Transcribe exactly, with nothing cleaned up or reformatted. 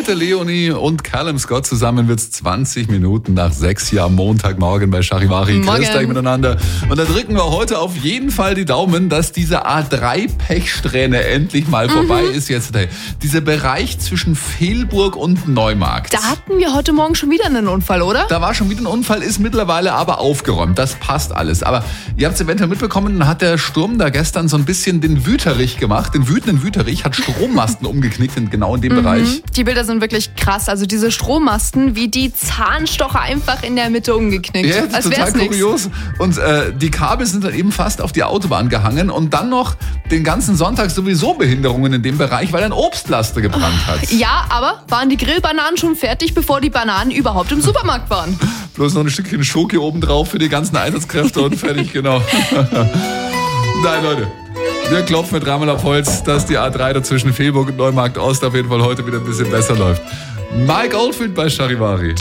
Heute Leonie und Callum Scott zusammen wird's zwanzig Minuten nach sechs Uhr am Montagmorgen bei Charivari. Grüß euch miteinander. Und da drücken wir heute auf jeden Fall die Daumen, dass diese A drei Pechsträhne endlich mal mhm. vorbei ist jetzt. Hey, dieser Bereich zwischen Fehlburg und Neumarkt. Da hatten wir heute Morgen schon wieder einen Unfall, oder? Da war schon wieder ein Unfall, ist mittlerweile aber aufgeräumt. Das passt alles. Aber ihr habt es eventuell mitbekommen, hat der Sturm da gestern so ein bisschen den Wüterich gemacht. Den wütenden Wüterich hat Strommasten umgeknickt, in, genau in dem mhm. Bereich. Die Bilder sind wirklich krass. Also diese Strommasten, wie die Zahnstocher einfach in der Mitte umgeknickt. Ja, das ist total kurios. Und äh, die Kabel sind dann eben fast auf die Autobahn gehangen. Und dann noch den ganzen Sonntag sowieso Behinderungen in dem Bereich, weil ein Obstlaster gebrannt hat. Ja, aber waren die Grillbananen schon fertig, bevor die Bananen überhaupt im Supermarkt waren? Bloß noch ein Stückchen Schoki oben drauf für die ganzen Einsatzkräfte und fertig, genau. Nein, Leute. Wir klopfen mit dreimal auf Holz, dass die A drei dazwischen Fehlburg und Neumarkt Ost auf jeden Fall heute wieder ein bisschen besser läuft. Mike Oldfield bei Charivari.